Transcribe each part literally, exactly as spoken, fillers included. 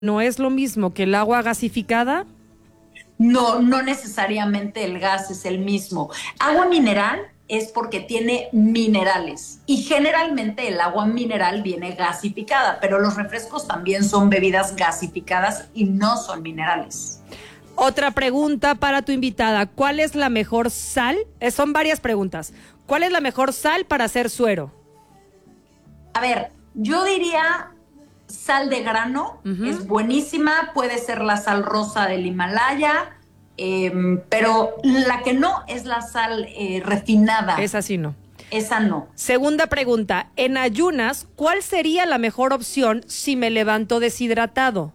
¿No es lo mismo que el agua gasificada? No, no necesariamente el gas es el mismo. Agua mineral es porque tiene minerales y generalmente el agua mineral viene gasificada, pero los refrescos también son bebidas gasificadas y no son minerales. Otra pregunta para tu invitada. ¿Cuál es la mejor sal? Eh, son varias preguntas. ¿Cuál es la mejor sal para hacer suero? A ver, yo diría sal de grano, uh-huh. Es buenísima, puede ser la sal rosa del Himalaya, eh, pero la que no es la sal eh, refinada. Esa sí no. Esa no. Segunda pregunta, en ayunas, ¿cuál sería la mejor opción si me levanto deshidratado?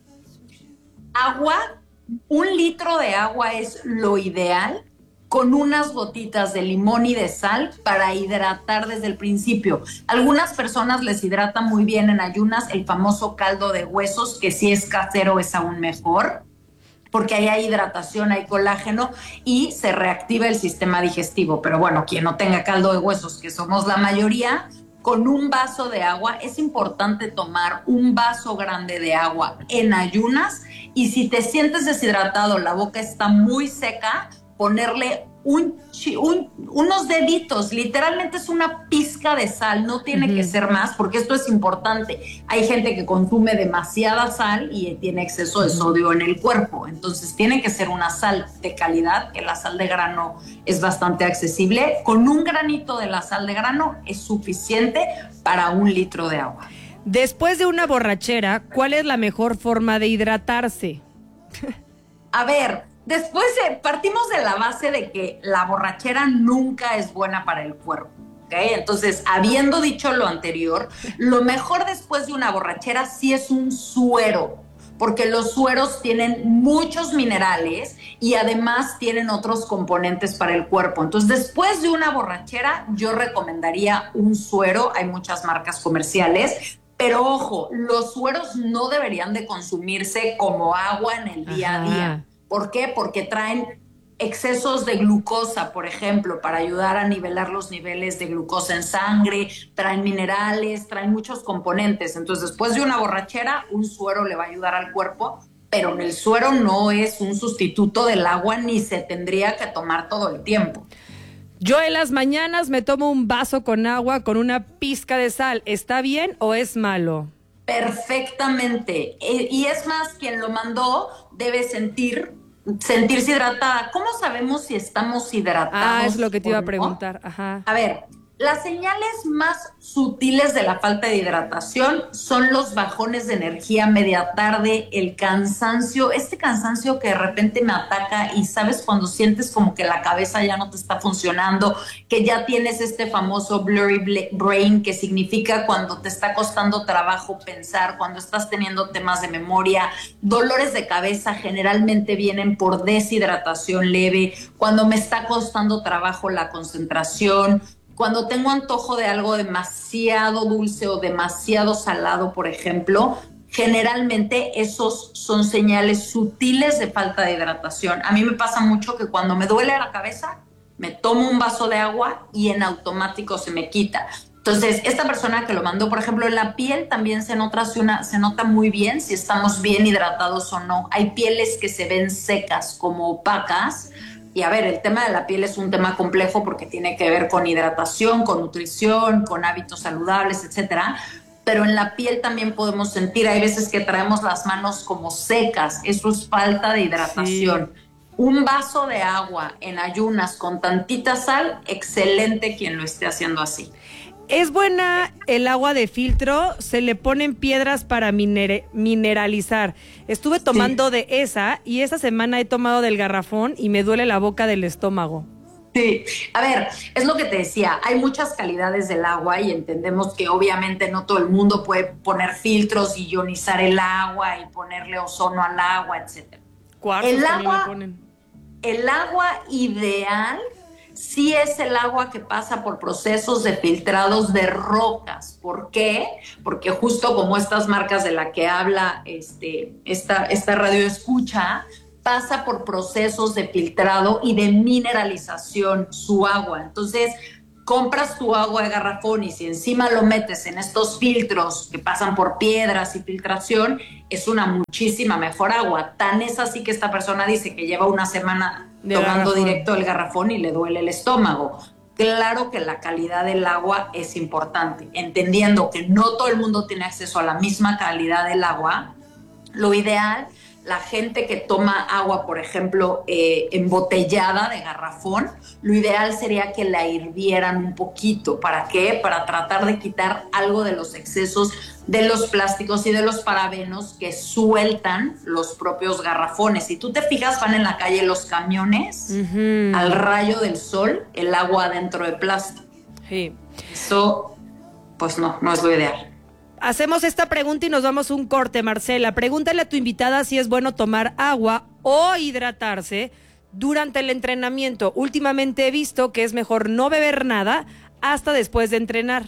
Agua, un litro de agua es lo ideal, con unas gotitas de limón y de sal para hidratar desde el principio. Algunas personas les hidrata muy bien en ayunas el famoso caldo de huesos, que si es casero es aún mejor, porque ahí hay hidratación, hay colágeno y se reactiva el sistema digestivo. Pero bueno, quien no tenga caldo de huesos, que somos la mayoría, con un vaso de agua, es importante tomar un vaso grande de agua en ayunas, y si te sientes deshidratado, la boca está muy seca, ponerle un, un, unos deditos, literalmente es una pizca de sal, no tiene uh-huh. que ser más, porque esto es importante. Hay gente que consume demasiada sal y tiene exceso de sodio en el cuerpo, entonces tiene que ser una sal de calidad, que la sal de grano es bastante accesible. Con un granito de la sal de grano es suficiente para un litro de agua. Después de una borrachera, ¿cuál es la mejor forma de hidratarse? A ver, después eh, partimos de la base de que la borrachera nunca es buena para el cuerpo, ¿ok? Entonces, habiendo dicho lo anterior, lo mejor después de una borrachera sí es un suero, porque los sueros tienen muchos minerales y además tienen otros componentes para el cuerpo. Entonces, después de una borrachera, yo recomendaría un suero. Hay muchas marcas comerciales, pero ojo, los sueros no deberían de consumirse como agua en el día a día. Ajá. ¿Por qué? Porque traen excesos de glucosa, por ejemplo, para ayudar a nivelar los niveles de glucosa en sangre, traen minerales, traen muchos componentes. Entonces, después de una borrachera, un suero le va a ayudar al cuerpo, pero el suero no es un sustituto del agua ni se tendría que tomar todo el tiempo. Yo en las mañanas me tomo un vaso con agua con una pizca de sal. ¿Está bien o es malo? Perfectamente. Y es más, quien lo mandó debe sentir, sentirse hidratada. ¿Cómo sabemos si estamos hidratados? Ah, es lo que te iba a preguntar. Ajá. A ver, las señales más sutiles de la falta de hidratación son los bajones de energía media tarde, el cansancio, este cansancio que de repente me ataca y sabes cuando sientes como que la cabeza ya no te está funcionando, que ya tienes este famoso blurry brain, que significa cuando te está costando trabajo pensar, cuando estás teniendo temas de memoria. Dolores de cabeza generalmente vienen por deshidratación leve, cuando me está costando trabajo la concentración, cuando tengo antojo de algo demasiado dulce o demasiado salado, por ejemplo, generalmente esos son señales sutiles de falta de hidratación. A mí me pasa mucho que cuando me duele la cabeza, me tomo un vaso de agua y en automático se me quita. Entonces, esta persona que lo mandó, por ejemplo, en la piel también se nota, una, se nota muy bien si estamos bien hidratados o no. Hay pieles que se ven secas, como opacas. Y a ver, el tema de la piel es un tema complejo porque tiene que ver con hidratación, con nutrición, con hábitos saludables, etcétera. Pero en la piel también podemos sentir, hay veces que traemos las manos como secas, eso es falta de hidratación. Sí. Un vaso de agua en ayunas con tantita sal, excelente quien lo esté haciendo así. ¿Es buena el agua de filtro? Se le ponen piedras para miner- mineralizar. Estuve tomando sí. de esa y esta semana he tomado del garrafón y me duele la boca del estómago. Sí, a ver, es lo que te decía, hay muchas calidades del agua y entendemos que obviamente no todo el mundo puede poner filtros y ionizar el agua y ponerle ozono al agua, etcétera. Cuarzos el también agua, le ponen. El agua ideal sí es el agua que pasa por procesos de filtrados de rocas. ¿Por qué? Porque justo como estas marcas de la que habla este, esta, esta radio escucha, pasa por procesos de filtrado y de mineralización su agua. Entonces, compras tu agua de garrafón y si encima lo metes en estos filtros que pasan por piedras y filtración, es una muchísima mejor agua. Tan es así que esta persona dice que lleva una semana de tomando garrafón. Directo del garrafón y le duele el estómago. Claro que la calidad del agua es importante, entendiendo que no todo el mundo tiene acceso a la misma calidad del agua. Lo ideal, la gente que toma agua, por ejemplo, eh, embotellada de garrafón, lo ideal sería que la hirvieran un poquito. ¿Para qué? Para tratar de quitar algo de los excesos de los plásticos y de los parabenos que sueltan los propios garrafones. Si tú te fijas, van en la calle los camiones, uh-huh. al rayo del sol, el agua dentro de plástico. Sí. Eso, pues no, no es lo ideal. Hacemos esta pregunta y nos vamos a un corte, Marcela. Pregúntale a tu invitada si es bueno tomar agua o hidratarse durante el entrenamiento. Últimamente he visto que es mejor no beber nada hasta después de entrenar.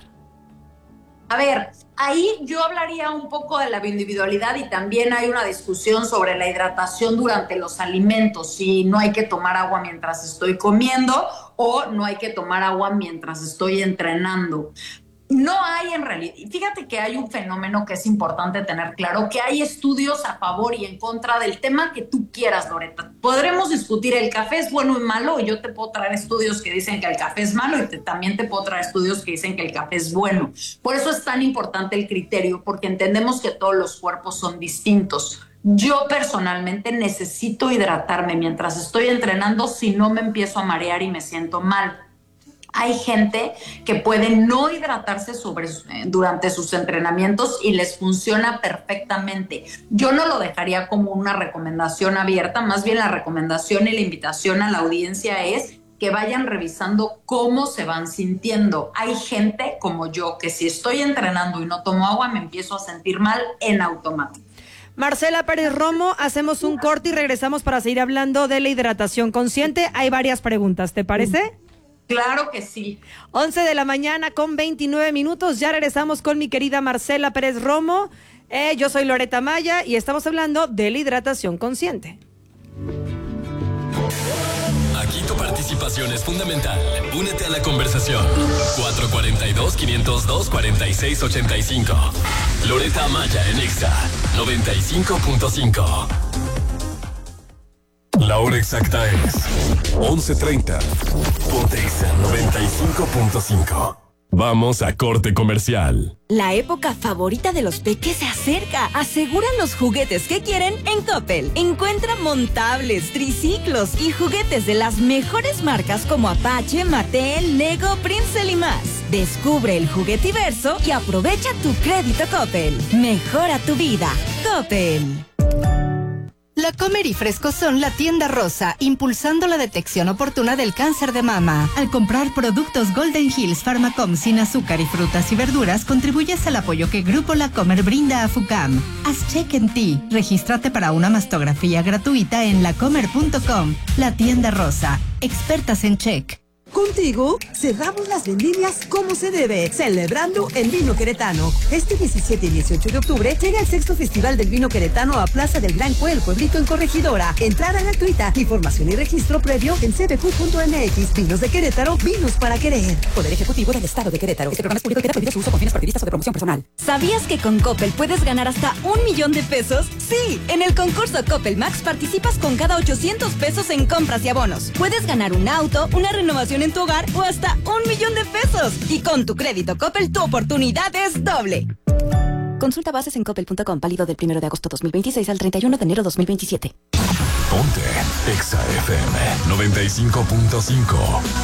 A ver, ahí yo hablaría un poco de la bioindividualidad y también hay una discusión sobre la hidratación durante los alimentos. Si no hay que tomar agua mientras estoy comiendo o no hay que tomar agua mientras estoy entrenando. No hay en realidad, fíjate que hay un fenómeno que es importante tener claro, que hay estudios a favor y en contra del tema que tú quieras, Loreta. Podremos discutir el café es bueno y malo, y yo te puedo traer estudios que dicen que el café es malo y te, también te puedo traer estudios que dicen que el café es bueno. Por eso es tan importante el criterio, porque entendemos que todos los cuerpos son distintos. Yo personalmente necesito hidratarme mientras estoy entrenando, si no me empiezo a marear y me siento mal. Hay gente que puede no hidratarse sobre, durante sus entrenamientos y les funciona perfectamente. Yo no lo dejaría como una recomendación abierta, más bien la recomendación y la invitación a la audiencia es que vayan revisando cómo se van sintiendo. Hay gente como yo que si estoy entrenando y no tomo agua me empiezo a sentir mal en automático. Marcela Pérez Romo, hacemos un corte y regresamos para seguir hablando de la hidratación consciente. Hay varias preguntas, ¿te parece? Claro que sí. once de la mañana con veintinueve minutos. Ya regresamos con mi querida Marcela Pérez Romo. Eh, yo soy Loreta Maya y estamos hablando de la hidratación consciente. Aquí tu participación es fundamental. Únete a la conversación. cuatro cuatro dos, cinco cero dos, cuatro seis ocho cinco. Loreta Maya en Exa noventa y cinco punto cinco. La hora exacta es once treinta. Ponte Exa noventa y cinco punto cinco. Vamos a corte comercial. La época favorita de los peques se acerca. Aseguran los juguetes que quieren en Coppel. Encuentra montables, triciclos y juguetes de las mejores marcas como Apache, Mattel, Lego, Princeton y más. Descubre el juguetiverso y aprovecha tu crédito Coppel. Mejora tu vida. Coppel. La Comer y Fresco son la tienda rosa, impulsando la detección oportuna del cáncer de mama. Al comprar productos Golden Hills Pharmacom sin azúcar y frutas y verduras, contribuyes al apoyo que Grupo La Comer brinda a FUCAM. Haz check en ti. Regístrate para una mastografía gratuita en lacomer punto com. La tienda rosa. Expertas en check. Contigo cerramos las vendimias como se debe, celebrando el vino queretano. Este diecisiete y dieciocho de octubre llega el sexto Festival del Vino Queretano a Plaza del Gran El Pueblito en Corregidora. Entrada gratuita, información y registro previo en c b q punto m x. Vinos de Querétaro, vinos para querer. Poder Ejecutivo del Estado de Querétaro. Este programa es público y queda prohibido su uso con fines partidistas o de promoción personal. ¿Sabías que con Coppel puedes ganar hasta un millón de pesos? Sí, en el concurso Coppel Max participas con cada ochocientos pesos en compras y abonos. Puedes ganar un auto, una renovación en tu hogar o hasta un millón de pesos. Y con tu crédito Coppel, tu oportunidad es doble. Consulta bases en coppel punto com, válido del primero de agosto dos mil veintiséis al treinta y uno de enero dos mil veintisiete. Ponte Exa F M noventa y cinco punto cinco.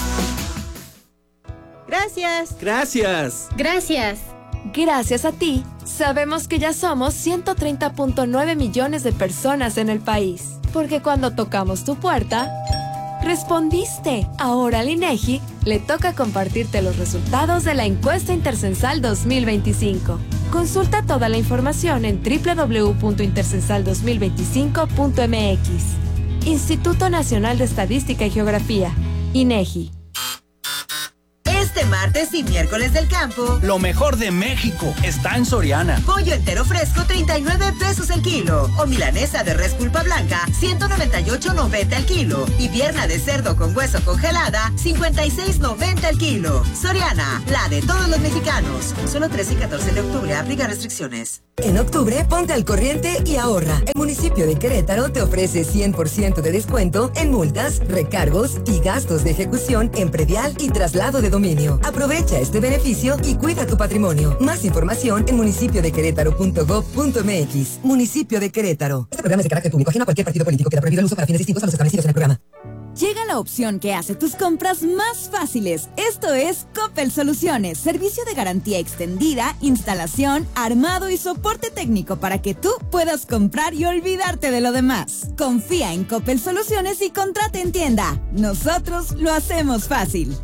Gracias. Gracias. Gracias. Gracias a ti, sabemos que ya somos ciento treinta punto nueve millones de personas en el país. Porque cuando tocamos tu puerta, respondiste. Ahora al INEGI le toca compartirte los resultados de la encuesta intercensal dos mil veinticinco. Consulta toda la información en doble u doble u doble u punto intercensal dos mil veinticinco punto m x. Instituto Nacional de Estadística y Geografía, INEGI. Este Este martes y miércoles del campo. Lo mejor de México está en Soriana. Pollo entero fresco, treinta y nueve pesos el kilo. O milanesa de res pulpa blanca, ciento noventa y ocho noventa el kilo. Y pierna de cerdo con hueso congelada, cincuenta y seis noventa el kilo. Soriana, la de todos los mexicanos. Solo trece y catorce de octubre, aplica restricciones. En octubre, ponte al corriente y ahorra. El municipio de Querétaro te ofrece cien por ciento de descuento en multas, recargos y gastos de ejecución en predial y traslado de dominio. Aprovecha este beneficio y cuida tu patrimonio. Más información en municipio de querétaro punto gob punto m x. Municipio de Querétaro. Este programa es de carácter público, ajeno a cualquier partido político. Queda prohibido el uso para fines distintos a los establecidos en el programa. Llega la opción que hace tus compras más fáciles. Esto es Coppel Soluciones, servicio de garantía extendida, instalación, armado y soporte técnico para que tú puedas comprar y olvidarte de lo demás. Confía en Coppel Soluciones y contrata en tienda. Nosotros lo hacemos fácil.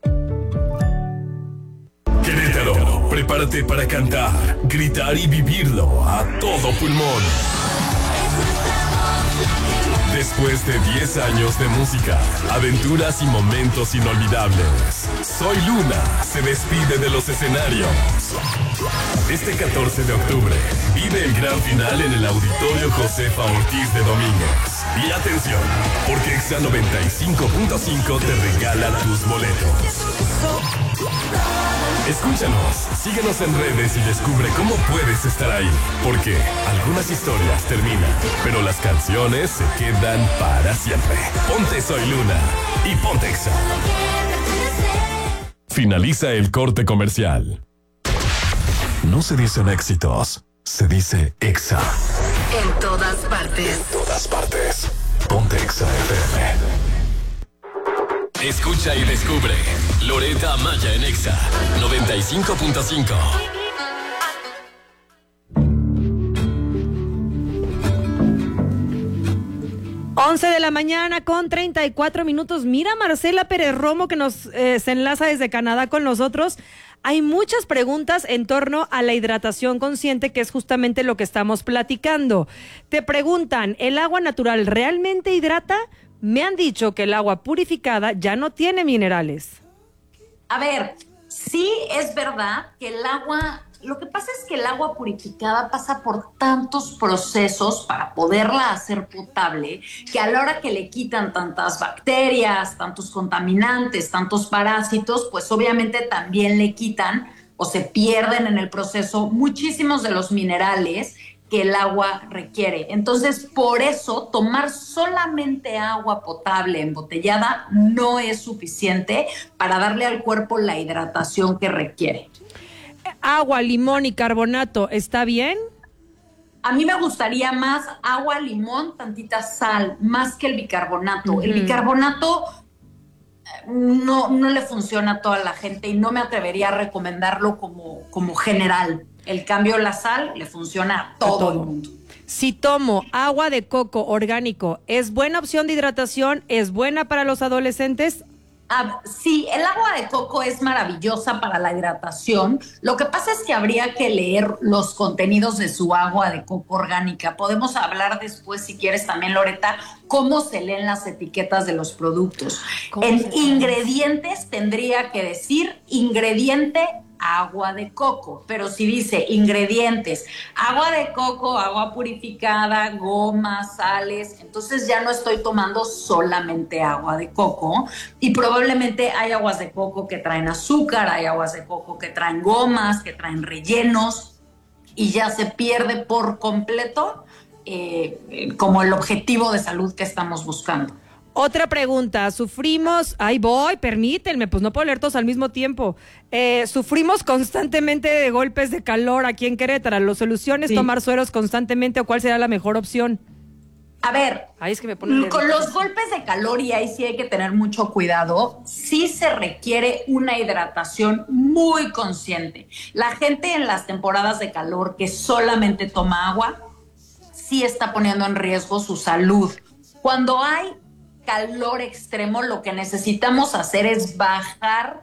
Querétaro, prepárate para cantar, gritar y vivirlo a todo pulmón. Después de diez años de música, aventuras y momentos inolvidables, Soy Luna se despide de los escenarios. Este catorce de octubre, vive el gran final en el Auditorio Josefa Ortiz de Domínguez. Y atención, porque Exa noventa y cinco punto cinco te regala tus boletos. Escúchanos, síguenos en redes y descubre cómo puedes estar ahí. Porque algunas historias terminan, pero las canciones se quedan para siempre. Ponte Soy Luna y ponte Exa. Finaliza el corte comercial. No se dicen éxitos, se dice Exa. En todas partes. En todas partes. Ponte Exa F M. Escucha y descubre Loreta Maya en Exa noventa y cinco punto cinco. once de la mañana con treinta y cuatro minutos. Mira Marcela Pérez Romo que nos eh, se enlaza desde Canadá con nosotros. Hay muchas preguntas en torno a la hidratación consciente, que es justamente lo que estamos platicando. Te preguntan, ¿el agua natural realmente hidrata? Me han dicho que el agua purificada ya no tiene minerales. A ver, sí es verdad que el agua, lo que pasa es que el agua purificada pasa por tantos procesos para poderla hacer potable, que a la hora que le quitan tantas bacterias, tantos contaminantes, tantos parásitos, pues obviamente también le quitan o se pierden en el proceso muchísimos de los minerales que el agua requiere. Entonces, por eso, tomar solamente agua potable embotellada no es suficiente para darle al cuerpo la hidratación que requiere. Agua, limón y carbonato, ¿está bien? A mí me gustaría más agua, limón, tantita sal, más que el bicarbonato. Uh-huh. El bicarbonato no, no le funciona a toda la gente y no me atrevería a recomendarlo como, como general. El cambio de la sal le funciona a todo, a todo el mundo. Si tomo agua de coco orgánico, ¿es buena opción de hidratación? ¿Es buena para los adolescentes? Ah, sí, el agua de coco es maravillosa para la hidratación. Lo que pasa es que habría que leer los contenidos de su agua de coco orgánica. Podemos hablar después, si quieres también, Loreta, cómo se leen las etiquetas de los productos. En ingredientes tendría que decir ingrediente agua de coco, pero si dice ingredientes, agua de coco, agua purificada, gomas, sales, entonces ya no estoy tomando solamente agua de coco y probablemente hay aguas de coco que traen azúcar, hay aguas de coco que traen gomas, que traen rellenos y ya se pierde por completo eh, como el objetivo de salud que estamos buscando. Otra pregunta, sufrimos, ahí voy, permítanme, pues no puedo leer todos al mismo tiempo. Eh, sufrimos constantemente de golpes de calor aquí en Querétaro. ¿La solución es sí. tomar sueros constantemente o cuál será la mejor opción? A ver, ahí es que me ponen con los golpes de calor, y ahí sí hay que tener mucho cuidado, sí se requiere una hidratación muy consciente. La gente en las temporadas de calor que solamente toma agua, sí está poniendo en riesgo su salud. Cuando hay calor extremo, lo que necesitamos hacer es bajar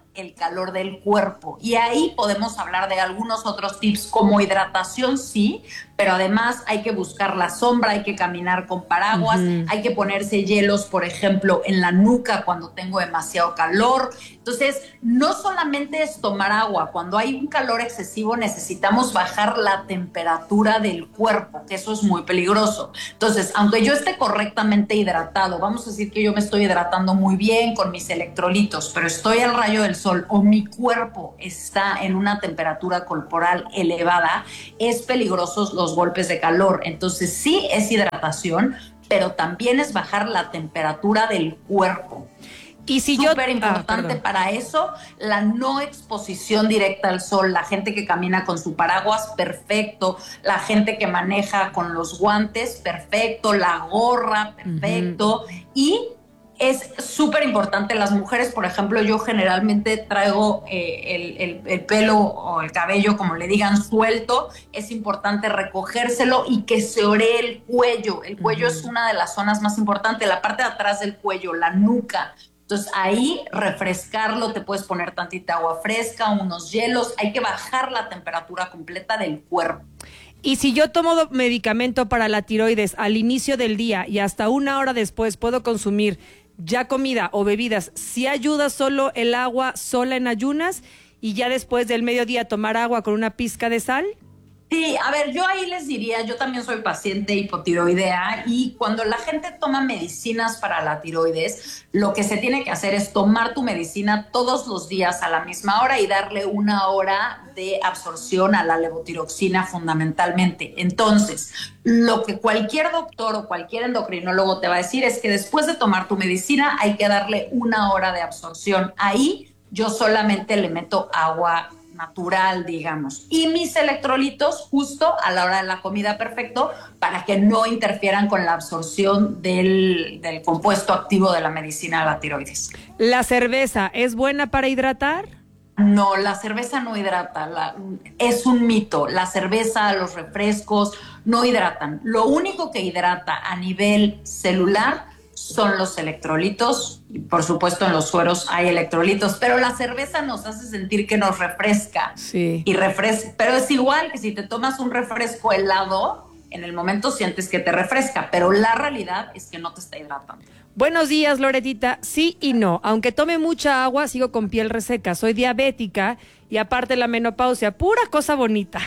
el calor del cuerpo. Y ahí podemos hablar de algunos otros tips como hidratación, sí, pero además hay que buscar la sombra, hay que caminar con paraguas, uh-huh. hay que ponerse hielos, por ejemplo, en la nuca cuando tengo demasiado calor. Entonces, no solamente es tomar agua, cuando hay un calor excesivo necesitamos bajar la temperatura del cuerpo, que eso es muy peligroso. Entonces, aunque yo esté correctamente hidratado, vamos a decir que yo me estoy hidratando muy bien con mis electrolitos, pero estoy al rayo del sol o mi cuerpo está en una temperatura corporal elevada, es peligroso los golpes de calor. Entonces, sí es hidratación, pero también es bajar la temperatura del cuerpo. Y si yo... Súper importante ah, para eso, la no exposición directa al sol. La gente que camina con su paraguas, perfecto. La gente que maneja con los guantes, perfecto. La gorra, perfecto. Uh-huh. Y es súper importante. Las mujeres, por ejemplo, yo generalmente traigo eh, el, el, el pelo o el cabello, como le digan, suelto. Es importante recogérselo y que se oree el cuello. El cuello uh-huh. es una de las zonas más importantes. La parte de atrás del cuello, la nuca. Entonces ahí refrescarlo, te puedes poner tantita agua fresca, unos hielos, hay que bajar la temperatura completa del cuerpo. Y si yo tomo medicamento para la tiroides al inicio del día y hasta una hora después puedo consumir ya comida o bebidas, ¿sí ayuda solo el agua sola en ayunas y ya después del mediodía tomar agua con una pizca de sal? Sí, a ver, yo ahí les diría, yo también soy paciente hipotiroidea y cuando la gente toma medicinas para la tiroides, lo que se tiene que hacer es tomar tu medicina todos los días a la misma hora y darle una hora de absorción a la levotiroxina fundamentalmente. Entonces, lo que cualquier doctor o cualquier endocrinólogo te va a decir es que después de tomar tu medicina hay que darle una hora de absorción. Ahí yo solamente le meto agua natural, digamos, y mis electrolitos justo a la hora de la comida, perfecto, para que no interfieran con la absorción del, del compuesto activo de la medicina de la tiroides. ¿La cerveza es buena para hidratar? No, la cerveza no hidrata, la, es un mito. La cerveza, los refrescos no hidratan. Lo único que hidrata a nivel celular son los electrolitos y por supuesto en los sueros hay electrolitos, pero la cerveza nos hace sentir que nos refresca. Sí. Y refresca, pero es igual que si te tomas un refresco helado, en el momento sientes que te refresca, pero la realidad es que no te está hidratando. Buenos días, Loretita. Sí y no. Aunque tome mucha agua, sigo con piel reseca. Soy diabética y aparte la menopausia, pura cosa bonita.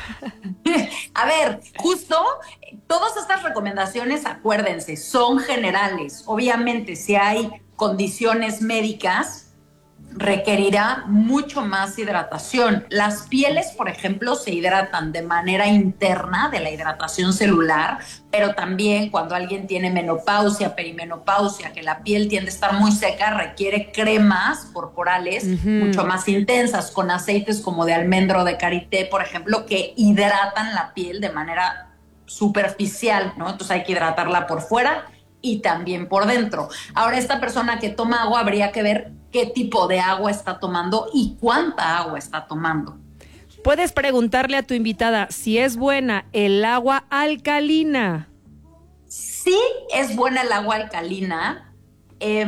A ver, justo todas estas recomendaciones, acuérdense, son generales. Obviamente, si hay condiciones médicas, requerirá mucho más hidratación. Las pieles, por ejemplo, se hidratan de manera interna de la hidratación celular, pero también cuando alguien tiene menopausia, perimenopausia, que la piel tiende a estar muy seca, requiere cremas corporales uh-huh. mucho más intensas, con aceites como de almendro, de karité, por ejemplo, que hidratan la piel de manera superficial, ¿no? Entonces hay que hidratarla por fuera y también por dentro. Ahora, esta persona que toma agua, habría que ver qué tipo de agua está tomando y cuánta agua está tomando. Puedes preguntarle a tu invitada si es buena el agua alcalina. Sí, es buena el agua alcalina. Eh,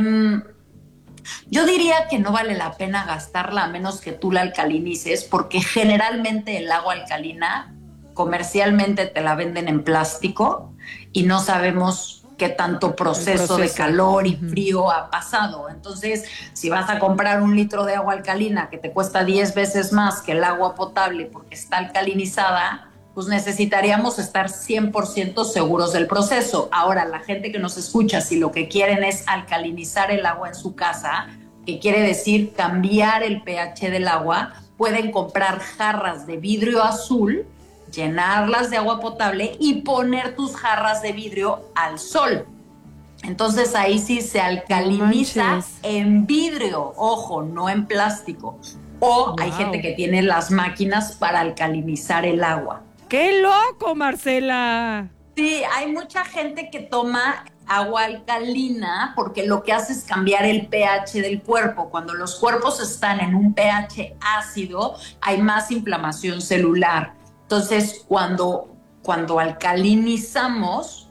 yo diría que no vale la pena gastarla a menos que tú la alcalinices, porque generalmente el agua alcalina comercialmente te la venden en plástico y no sabemos qué tanto proceso, proceso de calor y frío ha pasado. Entonces, si vas a comprar un litro de agua alcalina que te cuesta diez veces más que el agua potable porque está alcalinizada, pues necesitaríamos estar cien por ciento seguros del proceso. Ahora, la gente que nos escucha, si lo que quieren es alcalinizar el agua en su casa, que quiere decir cambiar el pH del agua, pueden comprar jarras de vidrio azul, llenarlas de agua potable y poner tus jarras de vidrio al sol. Entonces ahí sí se alcaliniza en vidrio, ojo, no en plástico. O wow. hay gente que tiene las máquinas para alcalinizar el agua. ¡Qué loco, Marcela! Sí, hay mucha gente que toma agua alcalina porque lo que hace es cambiar el pH del cuerpo. Cuando los cuerpos están en un pH ácido, hay más inflamación celular. Entonces, cuando, cuando alcalinizamos,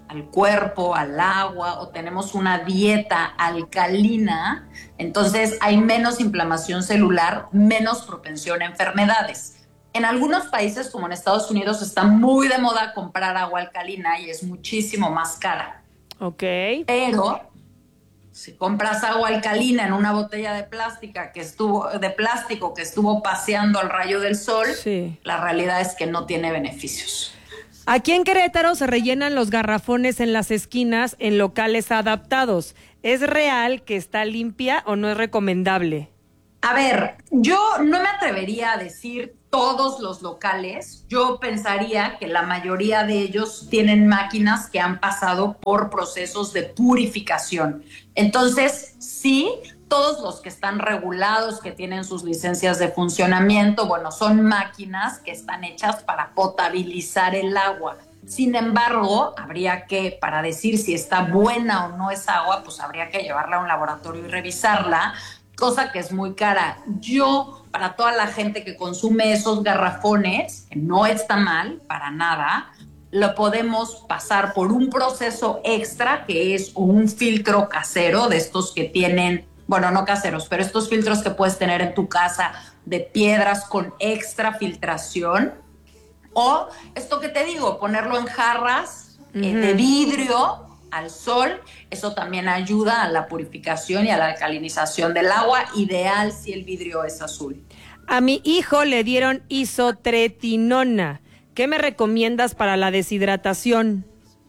al cuerpo, al agua, o tenemos una dieta alcalina, entonces hay menos inflamación celular, menos propensión a enfermedades. En algunos países, como en Estados Unidos, está muy de moda comprar agua alcalina y es muchísimo más cara. Ok. Pero si compras agua alcalina en una botella de plástico que estuvo, de plástico que estuvo paseando al rayo del sol, sí, la realidad es que no tiene beneficios. Aquí en Querétaro se rellenan los garrafones en las esquinas en locales adaptados. ¿Es real que está limpia o no es recomendable? A ver, yo no me atrevería a decir todos los locales. Yo pensaría que la mayoría de ellos tienen máquinas que han pasado por procesos de purificación. Entonces, sí, todos los que están regulados, que tienen sus licencias de funcionamiento, bueno, son máquinas que están hechas para potabilizar el agua. Sin embargo, habría que, para decir si está buena o no esa agua, pues habría que llevarla a un laboratorio y revisarla, cosa que es muy cara. Yo, para toda la gente que consume esos garrafones, que no está mal, para nada, lo podemos pasar por un proceso extra, que es un filtro casero, de estos que tienen, bueno, no caseros, pero estos filtros que puedes tener en tu casa de piedras con extra filtración. O esto que te digo, ponerlo en jarras uh-huh. eh, de vidrio al sol, eso también ayuda a la purificación y a la alcalinización del agua, ideal si el vidrio es azul. A mi hijo le dieron isotretinona. ¿Qué me recomiendas para la deshidratación?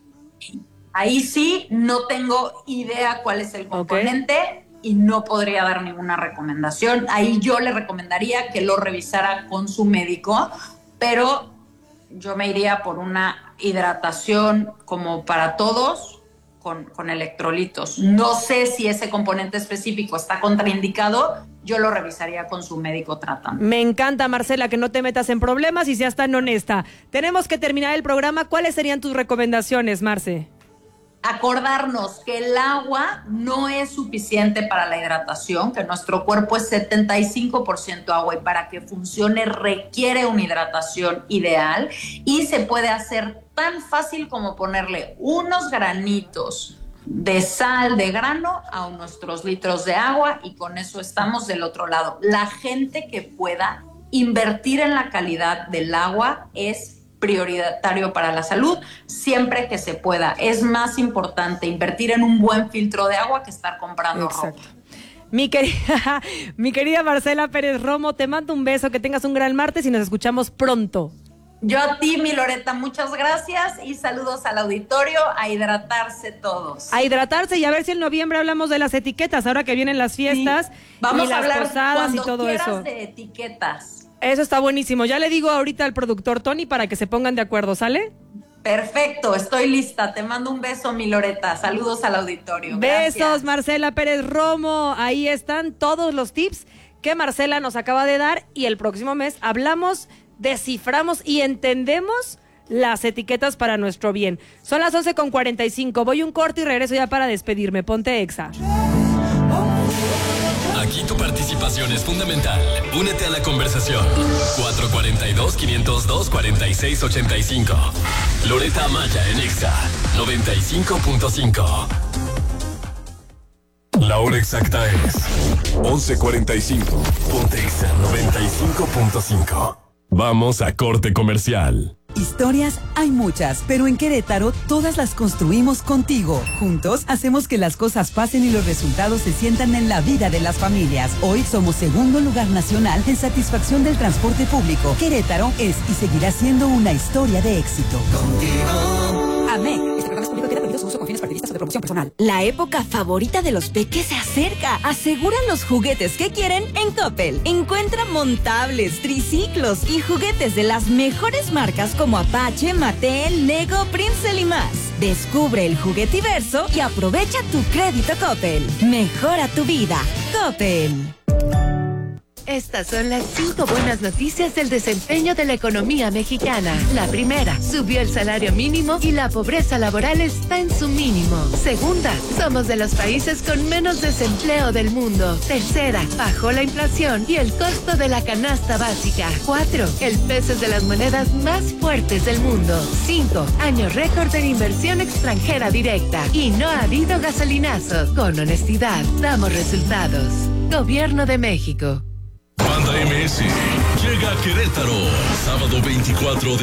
Ahí sí, no tengo idea cuál es el componente okay. y no podría dar ninguna recomendación. Ahí yo le recomendaría que lo revisara con su médico, pero yo me iría por una hidratación como para todos, Con, con electrolitos. No sé si ese componente específico está contraindicado, yo lo revisaría con su médico tratante. Me encanta, Marcela, que no te metas en problemas y seas tan honesta. Tenemos que terminar el programa. ¿Cuáles serían tus recomendaciones, Marce? Acordarnos que el agua no es suficiente para la hidratación, que nuestro cuerpo es setenta y cinco por ciento agua y para que funcione requiere una hidratación ideal y se puede hacer tan fácil como ponerle unos granitos de sal de grano a nuestros litros de agua y con eso estamos del otro lado. La gente que pueda invertir en la calidad del agua es prioritario para la salud, siempre que se pueda. Es más importante invertir en un buen filtro de agua que estar comprando Exacto. ropa. Mi querida, mi querida Marcela Pérez Romo, te mando un beso, que tengas un gran martes y nos escuchamos pronto. Yo a ti, mi Loreta, muchas gracias y saludos al auditorio, a hidratarse todos. A hidratarse y a ver si en noviembre hablamos de las etiquetas, ahora que vienen las fiestas, sí. Vamos y a las hablar posadas y todo eso. de etiquetas. Eso está buenísimo. Ya le digo ahorita al productor Tony para que se pongan de acuerdo, ¿sale? Perfecto, estoy lista. Te mando un beso, mi Loreta. Saludos al auditorio. Besos, Gracias. Marcela Pérez Romo. Ahí están todos los tips que Marcela nos acaba de dar y el próximo mes hablamos, desciframos y entendemos las etiquetas para nuestro bien. Son las once con cuarenta y cinco. Voy un corte y regreso ya para despedirme. Ponte Exa. Aquí tu participación es fundamental. Únete a la conversación. cuatro cuatro dos, cinco cero dos, cuatro seis ocho cinco. Loreta Maya en Exa noventa y cinco punto cinco. La hora exacta es once cuarenta y cinco. Ponte Exa noventa y cinco punto cinco. Vamos a corte comercial. Historias hay muchas, pero en Querétaro todas las construimos contigo. Juntos hacemos que las cosas pasen y los resultados se sientan en la vida de las familias. Hoy somos segundo lugar nacional en satisfacción del transporte público. Querétaro es y seguirá siendo una historia de éxito. Contigo. AMEC. Este programa es público y queda prohibido su uso con fines partidistas o de promoción personal. La época favorita de los peques se acerca. Aseguran los juguetes que quieren en Coppel. Encuentra montables, triciclos y juguetes de las mejores marcas como Apache, Mattel, Lego, Princeton y más. Descubre el juguetiverso y aprovecha tu crédito Coppel. Mejora tu vida. Coppel. Estas son las cinco buenas noticias del desempeño de la economía mexicana. La primera, subió el salario mínimo y la pobreza laboral está en su mínimo. Segunda, somos de los países con menos desempleo del mundo. Tercera, bajó la inflación y el costo de la canasta básica. Cuatro, el peso es de las monedas más fuertes del mundo. Cinco, año récord en inversión extranjera directa. Y no ha habido gasolinazo. Con honestidad, damos resultados. Gobierno de México. Banda M S llega a Querétaro, sábado veinticuatro de